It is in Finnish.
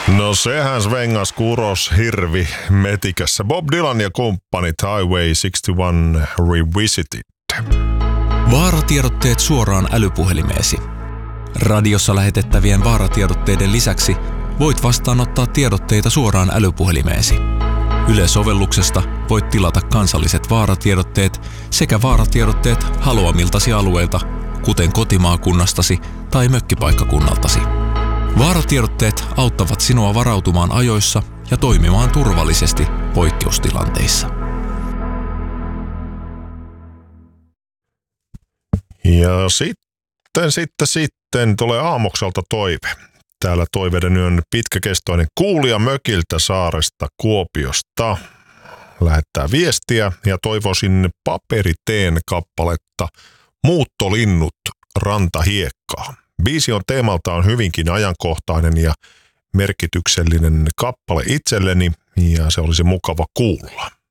No sehän svengas kuros hirvi metikässä. Bob Dylan ja kumppanit Highway 61 Revisited. Vaaratiedotteet suoraan älypuhelimeesi. Radiossa lähetettävien vaaratiedotteiden lisäksi voit vastaanottaa tiedotteita suoraan älypuhelimeesi. Yle-sovelluksesta voit tilata kansalliset vaaratiedotteet sekä vaaratiedotteet haluamiltasi alueilta, kuten kotimaakunnastasi tai mökkipaikkakunnaltasi. Vaaratiedotteet auttavat sinua varautumaan ajoissa ja toimimaan turvallisesti poikkeustilanteissa. Ja sitten tulee Aamokselta toive. Täällä toiveiden yön pitkäkestoinen kuulija mökiltä saaresta Kuopiosta lähettää viestiä ja toivoisin Paperiteen kappaletta Muuttolinnut rantahiekkaa. Biisi on teemaltaan hyvinkin ajankohtainen ja merkityksellinen kappale itselleni ja se olisi mukava kuulla.